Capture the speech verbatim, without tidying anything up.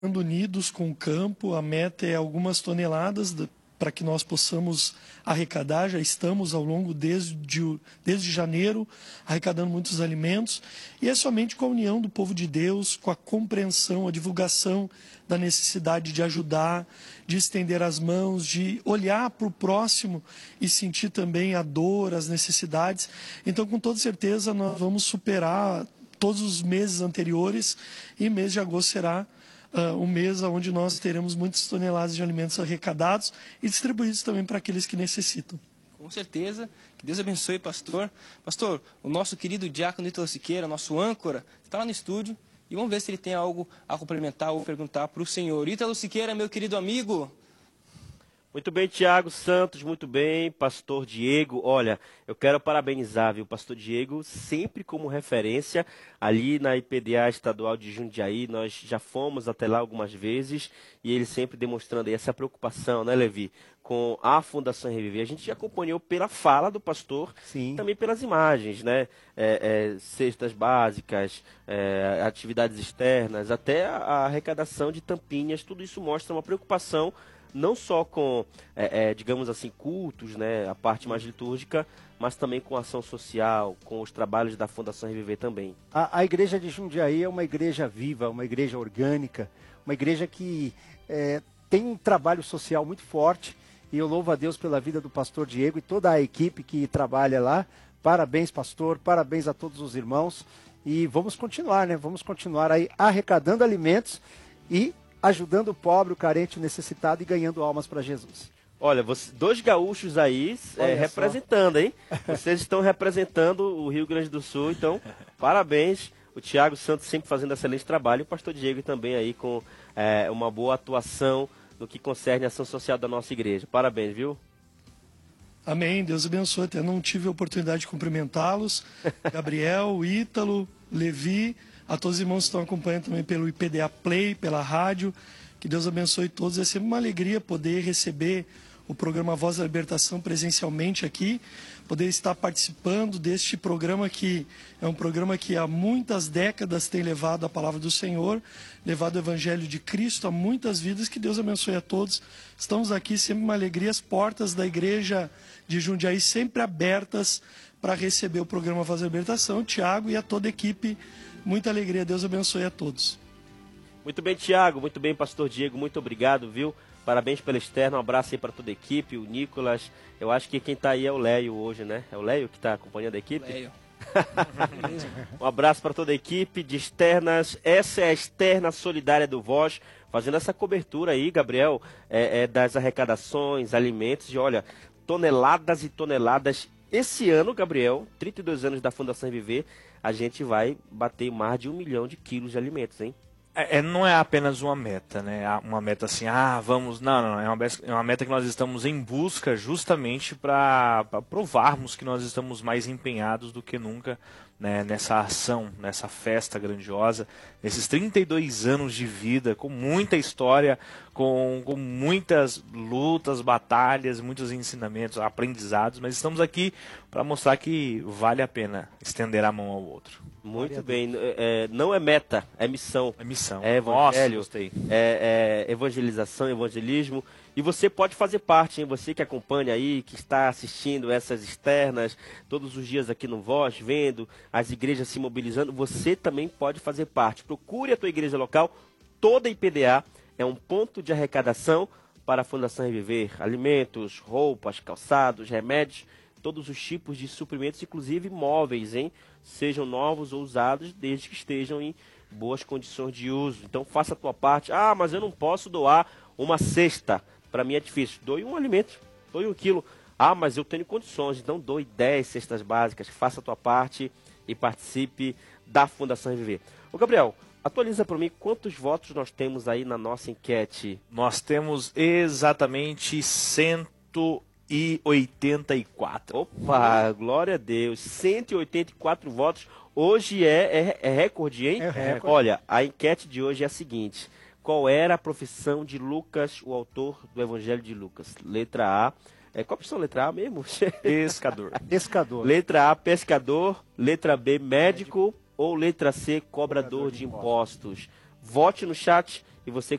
unidos com o campo. A meta é algumas toneladas para que nós possamos arrecadar. Já estamos ao longo desde, o, desde janeiro arrecadando muitos alimentos. E é somente com a união do povo de Deus, com a compreensão, a divulgação da necessidade de ajudar, de estender as mãos, de olhar para o próximo e sentir também a dor, as necessidades. Então, com toda certeza, nós vamos superar todos os meses anteriores, e o mês de agosto será uh, um mês onde nós teremos muitas toneladas de alimentos arrecadados e distribuídos também para aqueles que necessitam. Com certeza. Que Deus abençoe, pastor. Pastor, o nosso querido diácono Ítalo Siqueira, nosso âncora, está lá no estúdio, e vamos ver se ele tem algo a complementar ou perguntar para o senhor. Ítalo Siqueira, meu querido amigo. Muito bem, Tiago Santos, muito bem, pastor Diego. Olha, eu quero parabenizar, viu, pastor Diego, sempre como referência ali na I P D A estadual de Jundiaí. Nós já fomos até lá algumas vezes e ele sempre demonstrando aí essa preocupação, né, Levi, com a Fundação Reviver. A gente já acompanhou pela fala do pastor, Sim. Também pelas imagens, né, é, é, cestas básicas, é, atividades externas, até a, a arrecadação de tampinhas. Tudo isso mostra uma preocupação não só com, é, é, digamos assim, cultos, né, a parte mais litúrgica, mas também com ação social, com os trabalhos da Fundação Reviver também. A, a igreja de Jundiaí é uma igreja viva, uma igreja orgânica, uma igreja que é, tem um trabalho social muito forte, e eu louvo a Deus pela vida do pastor Diego e toda a equipe que trabalha lá. Parabéns, pastor, parabéns a todos os irmãos, e vamos continuar, né, vamos continuar aí arrecadando alimentos e ajudando o pobre, o carente, o necessitado e ganhando almas para Jesus. Olha, você, dois gaúchos aí é, representando, hein? Vocês estão representando o Rio Grande do Sul, então parabéns. O Tiago Santos sempre fazendo excelente trabalho, e o pastor Diego também aí com é, uma boa atuação no que concerne a ação social da nossa igreja. Parabéns, viu? Amém, Deus abençoe. Até não tive a oportunidade de cumprimentá-los. Gabriel, Ítalo, Levi, a todos os irmãos que estão acompanhando também pelo I P D A Play, pela rádio. Que Deus abençoe todos. É sempre uma alegria poder receber o programa Voz da Libertação presencialmente aqui, poder estar participando deste programa, que é um programa que há muitas décadas tem levado a palavra do Senhor, levado o Evangelho de Cristo a muitas vidas. Que Deus abençoe a todos. Estamos aqui, sempre uma alegria, as portas da igreja de Jundiaí sempre abertas para receber o programa Voz da Libertação. Tiago e a toda a equipe, muita alegria. Deus abençoe a todos. Muito bem, Tiago, muito bem, pastor Diego, muito obrigado, viu? Parabéns pela externa, um abraço aí para toda a equipe, o Nicolas. Eu acho que quem está aí é o Léo hoje, né? É o Léo que está acompanhando a equipe? Léo. Um abraço para toda a equipe de externas. Essa é a externa solidária do Voz, fazendo essa cobertura aí, Gabriel, é, é, das arrecadações, alimentos, e olha, toneladas e toneladas. Esse ano, Gabriel, trinta e dois anos da Fundação Reviver, a gente vai bater mais de um milhão de quilos de alimentos, hein? É, é, não é apenas uma meta, né? Uma meta assim, ah, vamos... Não, não, é uma, é uma meta que nós estamos em busca justamente para provarmos que nós estamos mais empenhados do que nunca, né, nessa ação, nessa festa grandiosa, nesses trinta e dois anos de vida, com muita história, com, com muitas lutas, batalhas, muitos ensinamentos, aprendizados, mas estamos aqui para mostrar que vale a pena estender a mão ao outro. Muito bem, é, não é meta, é missão. É missão. É evangelho, Nossa, gostei. É, é evangelização, evangelismo. E você pode fazer parte, hein? Você que acompanha aí, que está assistindo essas externas, todos os dias aqui no Voz, vendo as igrejas se mobilizando, você também pode fazer parte. Procure a tua igreja local, toda I P D A é um ponto de arrecadação para a Fundação Reviver. Alimentos, roupas, calçados, remédios, todos os tipos de suprimentos, inclusive móveis, hein? Sejam novos ou usados, desde que estejam em boas condições de uso. Então faça a tua parte. Ah, mas eu não posso doar uma cesta. Para mim é difícil. Doe um alimento, doe um quilo. Ah, mas eu tenho condições, então doe dez cestas básicas. Faça a tua parte e participe da Fundação Reviver. Ô Gabriel, atualiza para mim quantos votos nós temos aí na nossa enquete. Nós temos exatamente cento e oitenta e quatro. Opa, glória a Deus. cento e oitenta e quatro votos. Hoje é, é, é recorde, hein? É recorde. Olha, a enquete de hoje é a seguinte. Qual era a profissão de Lucas, o autor do Evangelho de Lucas? Letra A. É, qual a profissão? Letra A mesmo? Pescador. Pescador. Letra A, pescador. Letra B, médico. Ou letra C, cobrador, Cobrador de de impostos? vote no chat e você